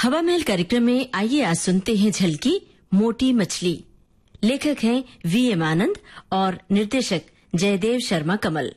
हवा महल कार्यक्रम में आइए आज सुनते हैं झलकी मोटी मछली। लेखक हैं वीएम आनंद और निर्देशक जयदेव शर्मा कमल।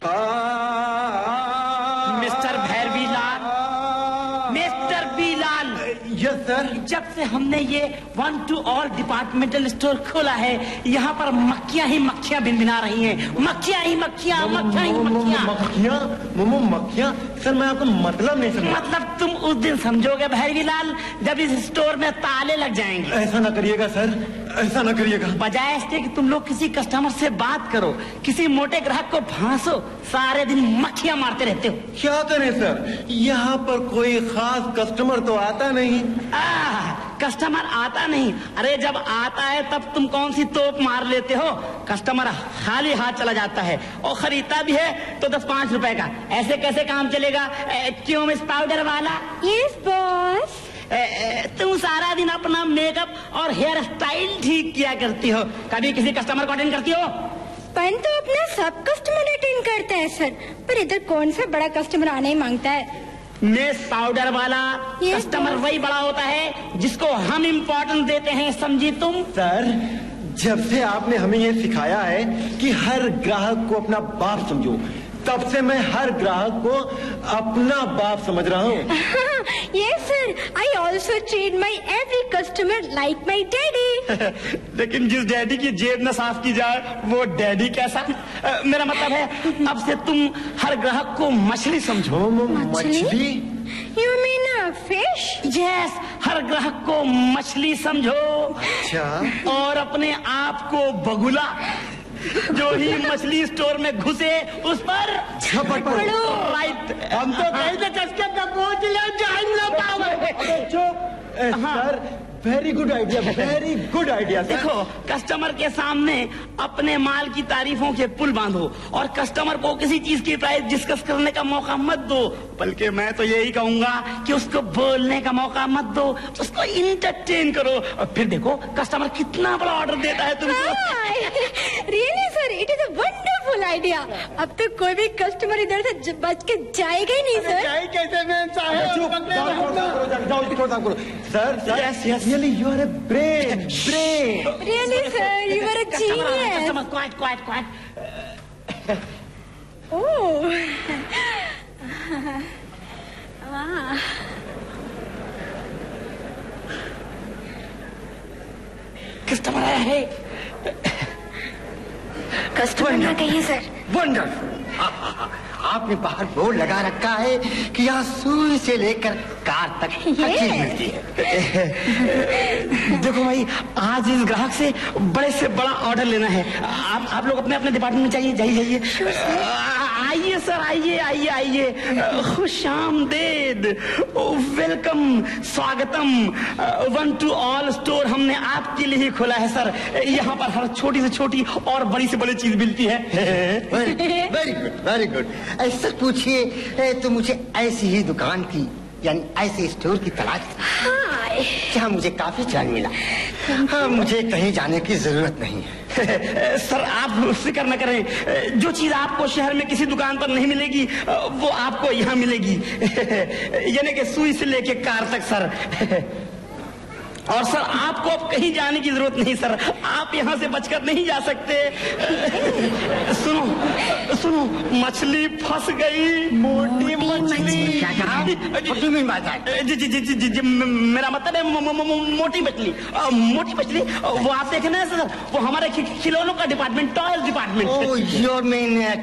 Mister भैरवीलाल, mister बीलाल। Yes sir. जब से हमने ये 1 to all डिपार्टमेंटल स्टोर खोला है, यहाँ पर मक्खियाँ ही मक्खियाँ भिनभिना रही हैं। मक्खियाँ ही मक्खियाँ, मक्खियाँ ही मक्खियाँ। मक्खियाँ मोमो मक्खियाँ। सर मैं आपको मतलब नहीं समझा। मतलब तुम उस दिन समझोगे भैरवीलाल जब इस स्टोर में ताले लग जाएंगे। ऐसा ना करिएगा सर, ऐसा ना करिएगा। बजाय इसके कि तुम लोग किसी कस्टमर से बात करो, किसी मोटे ग्राहक को फांसो, सारे दिन मक्खियाँ मारते रहते हो। क्या करें सर, यहाँ पर कोई खास कस्टमर तो आता नहीं। कस्टमर आता नहीं? अरे जब आता है तब तुम कौन सी तोप मार लेते हो। कस्टमर खाली हाथ चला जाता है और खरीदता भी है तो 10-5 रुपए का। ऐसे कैसे काम चलेगा? क्यों मिस पाउडर वाला? Yes boss. तुम सारा दिन अपना मेकअप और हेयर स्टाइल ठीक किया करती हो, कभी किसी कस्टमर को अटेंड करती हो? परंतु अपना सब कस्टमर अटेंड करता है सर, पर इधर कौन सा बड़ा कस्टमर आने ही मांगता है। मिस पाउडर वाला, कस्टमर वही बड़ा होता है जिसको हम इम्पोर्टेंस देते हैं, समझी तुम? सर जब से आपने हमें ये सिखाया है कि हर ग्राहक को अपना बाप समझो, तब से मैं हर ग्राहक को अपना बाप समझ रहा हूँ। Yes sir, I also treat my every customer like my daddy. लेकिन जिस डैडी की जेब न साफ की जाए वो डैडी कैसा? मेरा मतलब है अब से तुम हर ग्राहक को मछली समझो। मछली? You mean fish? यस, हर ग्राहक को मछली समझो। अच्छा। और अपने आप को बगुला। जो ही मछली स्टोर में घुसे उस पर झपट पड़ो। राइट। हम तो कहीं से कसके पहुंच ले sir very good idea, very good idea. देखो, कस्टमर के सामने अपने माल की तारीफों के पुल बांधो और कस्टमर को किसी चीज की प्राइस डिस्कस करने का मौका मत दो, बल्कि मैं तो यही कहूंगा कि उसको बोलने का मौका मत दो, उसको इंटरटेन करो और फिर देखो कस्टमर कितना बड़ा ऑर्डर देता है तुमको। Really sir, it is a wonderful idea. अब तो कोई भी कस्टमर इधर से बच के जाएगा ही नहीं सर। कैसे sir really you are a brain. Really sir, you are a genius. Quiet. Oh. Ah. Customer आया है। कस्टमर ना कहिए सर। वंडरफुल। आपने बाहर बोर्ड लगा रखा है कि यहाँ सुई से लेकर कार तक हर चीज मिलती है। देखो भाई, आज इस ग्राहक से बड़े से बड़ा ऑर्डर लेना है। आप लोग अपने अपने डिपार्टमेंट में जाइए। आइए सर, आइए। खुश आमदेद, वेलकम, स्वागतम। 1 to all स्टोर हमने आपके लिए ही खोला है सर। यहाँ पर हर छोटी से छोटी और बड़ी से बड़ी चीज मिलती है। Very good. ऐसा पूछिए तो मुझे ऐसी ही दुकान की, यानी ऐसे स्टोर की तलाश थी जहाँ मुझे काफी चैन मिला। हाँ, मुझे कहीं जाने की जरूरत नहीं है। सर आप फिक्र न करें, जो चीज आपको शहर में किसी दुकान पर नहीं मिलेगी वो आपको यहाँ मिलेगी। यानी कि सुई से लेके कार तक सर। और सर आपको अब कहीं जाने की जरूरत नहीं सर, आप यहाँ से बचकर नहीं जा सकते। सुनो, मछली फंस गई। मोटी मछली। क्या कहा? जी, मेरा मतलब है मोटी मछली। वो आप देखना है सर, वो हमारे खिलौनों का department, toys department. Your main